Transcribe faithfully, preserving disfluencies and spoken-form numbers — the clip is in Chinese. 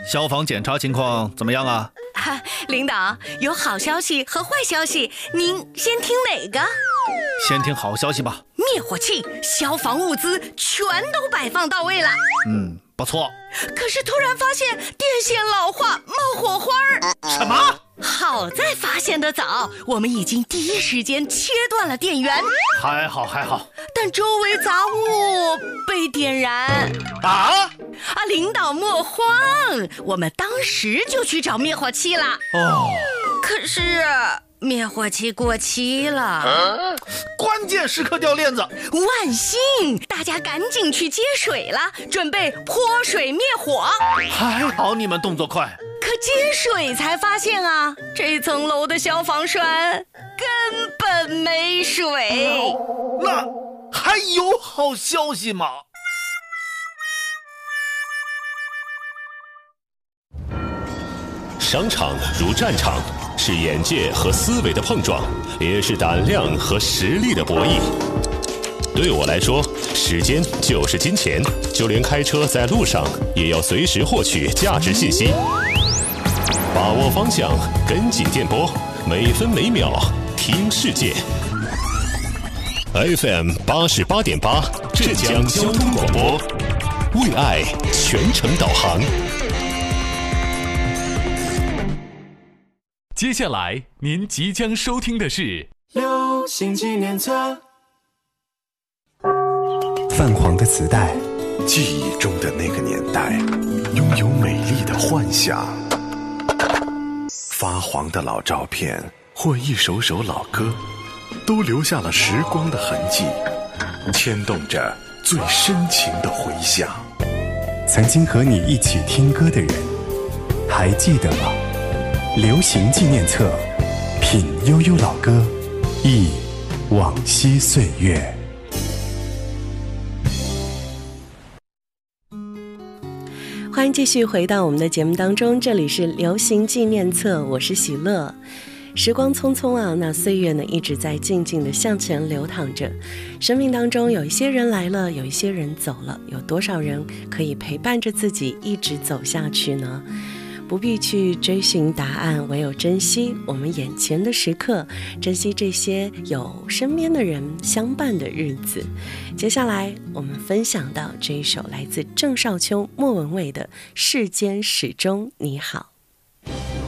消防检查情况怎么样啊？ 啊，领导，有好消息和坏消息，您先听哪个？ 先听好消息吧。 灭火器、消防物资全都摆放到位了。 嗯，不错。 可是突然发现电线老化，冒火花儿。 什么？ 好在发现得早，我们已经第一时间切断了电源。 还好还好。 但周围杂物被点燃。 啊？ 啊，领导莫慌，我们当时就去找灭火器了。 哦。 可是灭火器过期了。 啊，关键时刻掉链子。 万幸，大家赶紧去接水了，准备泼水灭火。 还好你们动作快。 可接水才发现啊，这层楼的消防栓根本没水。 那还有好消息吗？ 商场如战场，是眼界和思维的碰撞，也是胆量和实力的博弈。对我来说，时间就是金钱，就连开车在路上也要随时获取价值信息。把握方向，跟紧电波，每分每秒听世界。F M 八十八点八，浙江交通广播，为爱全程导航。 接下来您即将收听的是流行纪念册。 泛黄的磁带， 记忆中的那个年代，拥有美丽的幻想。发黄的老照片或一首首老歌，都留下了时光的痕迹，牵动着最深情的回响。 曾经和你一起听歌的人，还记得吗？流行纪念册，品悠悠老歌，忆往昔岁月。 欢迎继续回到我们的节目当中，这里是流行纪念册，我是喜乐。时光匆匆啊，那岁月呢一直在静静的向前流淌着。生命当中有一些人来了，有一些人走了，有多少人可以陪伴着自己一直走下去呢？不必去追寻答案，唯有珍惜我们眼前的时刻，珍惜这些有身边的人相伴的日子。接下来我们分享到这一首来自郑少秋、莫文蔚的《世间始终你好》。